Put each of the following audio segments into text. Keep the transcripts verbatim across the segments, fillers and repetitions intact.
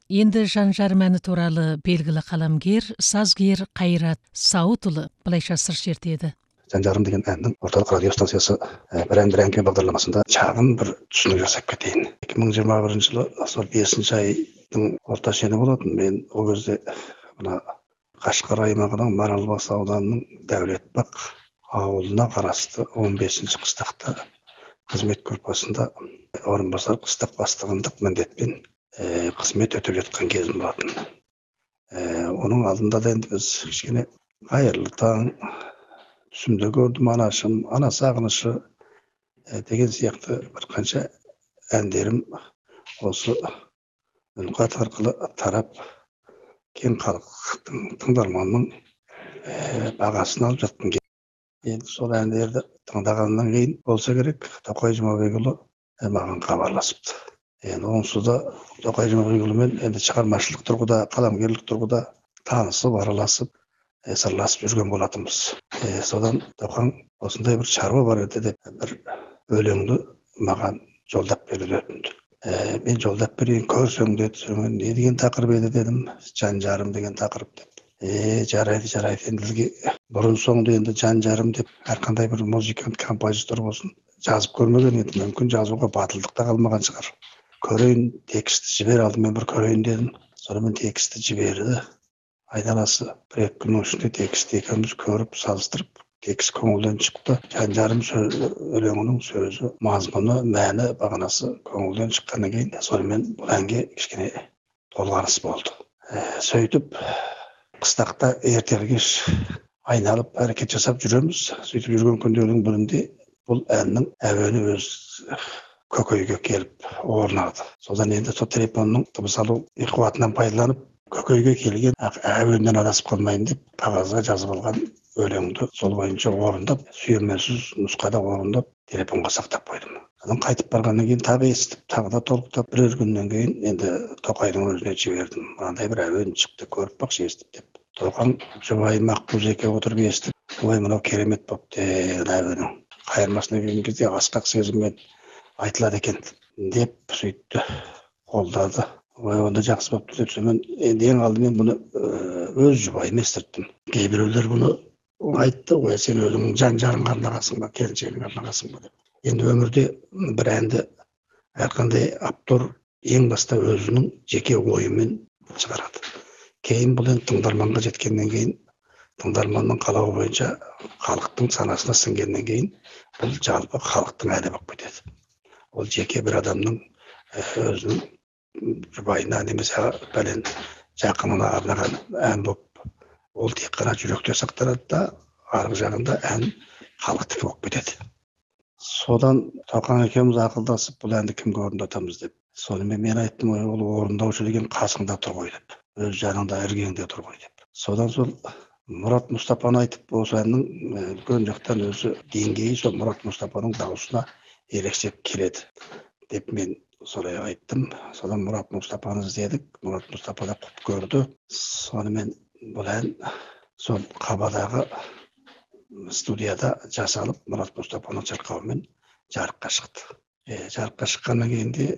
Енді жан жарым әні туралы белгілі қаламгер, сазгер Қайрат Сауытұлы былайша сыр шертеді. Жан жарым деген әннің орталық радио станциясы бір ән бір әңгіме бағдарламасында шағын бір түсінік жасап кетейін. екі мың жиырма бірінші жылы сол бесінші айдың орта шені болатын. Мен ол кезде мына Қашқар аймағының Маралбас ауданының Дәулетбақ ауылына қарасты он бесінші қыстақта қызмет корпусында орынбасар қыстақ бастығындық міндетпен ә, қызмет өтіп жатқан кезім болатын. Ә, оның алдында да енді біз кішкене қайырлы таң, түсімде көрдім анашым, ана сағынышы ә, деген сияқты бір қанша әндерім осы үнқат арқылы тарап кең халықтың тыңдарманның ә, бағасын алып жатқан. Енді сол әндерді тыңдағаннан кейін болса керек, Тоқай Жұмабекұлы маған хабарласыпты. Енді онсыз да Тоқай Жұмабекұлымен енді шығармашылық тұрғыда, қаламгерлік тұрғыда танысып, араласып, сырласып жүрген болатынбыз. Е, содан Тоқаң осындай бір шаруа бар еді деп бір өлеңді маған жолдап беруді өтінді. Е, мен жолдап берейін, көрсең деді. Не деген тақырып еді дедім. Жан жарым деген тақырып деп. Е, жарайды, жарайды. Енді бұрын соңды енді жан жарым деп әрқандай бір музыкант, композитор болсын жазып көрмеген еді. Мүмкін жазуға батылдық та қалмаған шығар. Көрейін, текстті жібер алдымен бір көрейін дедім. Сонымен текстті жіберді. Айналасы бір екі күннің ішінде текстті екеуміз көріп, салыстырып, текст көңілден шықты. Жан жарым өлеңінің сөзі, мазмұны, мәні, бағанасы көңілден шыққаннан кейін сонымен бұл әнге кішкене толғаныс болды. Ә, сөйтіп қыстақта ертелі-кеш айналып әрекет жасап жүреміз. Сөйтіп жүрген күндердің бірінде бұл әннің әуені өз көкейге келіп орнады. Содан енді сол телефонның дыбыс алу қуатынан пайдаланып, көкейге келген әуеннен адасып қалмайын деп қағазға жазып алған өлеңді сол бойынша орындап, сүйемелсіз нұсқада орындап, телефонға сақтап қойдым. Содан қайтып барғаннан кейін тағы естіп, тағы да толықтап, бірер күннен кейін енді Тоқайдың өзіне жібердім. Мынандай бір әуен шықты, көріп бақшы, естіп деп. Тоқаң жұбайым Аққозы екеуі отырып естіп, ой, мынау керемет бопты әуенің. Қайырмасына келген кезде асқақ сезіммен айтылады екен деп сөйтті, қолдады. Ой, онда жақсы бопты деп, мен енді ең алдымен бұны өз жұбайыма естірттім. Кейбіреулер бұны айтты, ой, сен өзіңнің жан жарыңға арнағансың ба, келіншегіңе арнағансың ба деп. Енді өмірде бір әнді әрқандай автор ең баста өзінің жеке ойымен шығарады. Кейін бұл енді тыңдарманға жеткеннен кейін, тыңдарманның қалауы бойынша халықтың санасына сіңгеннен кейін бұл жалпы халықтың әні болып кетеді. Ол жеке бір адамның өзінің жұбайына немесе бәлен жақынына арнаған ән болып, ол тек қана жүректе сақталады да, арғы жағында ән халықтікі болып кетеді. Содан Тоқаң екеуміз ақылдасып, бұл әнді кімге орындатамыз деп. Сонымен мен айттым, ол орындаушы деген қасыңда тұр ғой деп, өз жаныңда, іргеңде тұр ғой деп. Содан сол Мұрат Мұстапаны айтып, осы әннің үлкен жақтан өзі деңгейі сол Мұрат Мұстапаның дауысына ерекшеп келеді деп мен солай айттым. Содан Мұрат Мұстапаны іздедік. Мұрат Мұстапа да құп көрді. Сонымен бұл ән сол Қабадағы студияда жасалып, Мұрат Мұстапаның шырқауымен жарыққа шықты. Е, жарыққа шыққаннан кейін де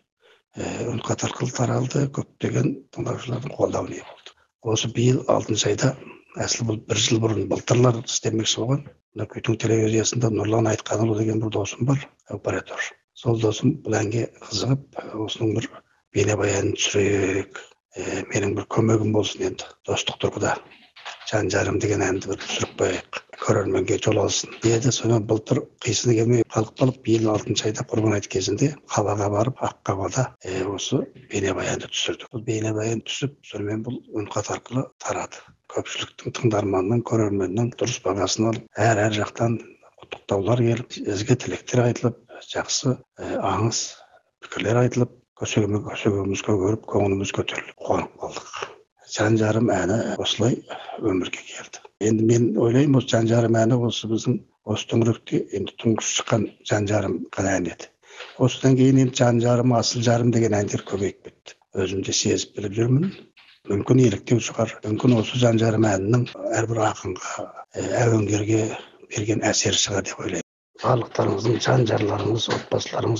үнқат арқылы таралды, көптеген тыңдаушылардың қолдауы не болды. Осы биыл алтыншы айда, әсілі бұл бір жыл бұрын былтырлар істемекші болған. Мына Күйтің телевизиясында Нұрлан Айтқанұлы деген бір досым бар, оператор. Сол досым бұл әнге қызығып, осының бір бейнебаянын түсірейік, е, менің бір көмегім болсын енді, достық тұрғыда. Жан жарым деген әнді бір түсіріп қояйық, көрерменге жол алсын деді. Сонымен былтыр қисыны келмей қалып қалып, биыл алтыншы айда Құрбан айт кезінде қалаға барып, Аққабада е, осы бейнебаянды түсірдік. Бұл бейнебаян түсіп, сонымен бұл үнқат арқылы тарады. Көпшіліктің, тыңдарманның, көрерменнің дұрыс бағасын алып, әр-әр жақтан құттықтаулар келіп, ізгі тілектер айтылып, жақсы ә, аңыз пікірлер айтылып, көсегеміз көгеріп, көңіліміз көтеріліп, қуанып қалдық. Жан жарым әні осылай өмірге келді. Енді мен ойлаймын, осы жан жарым әні осы біздің осы төңіректе енді тұңғыш шыққан жан жарым ғана ән еді. Осыдан кейін енді жан жарым, асыл жарым деген әндер көбейіп кетті. Өзім де сезіп біліп жүрмін. Мүмкін еліктеу шығар. Мүмкін осы жан жарым әнінің әрбір ақынға, әуенгерге берген әсері шығар деп ойлаймын. Барлықтарыңыздың жан жарларыңыз, отбасыларыңыз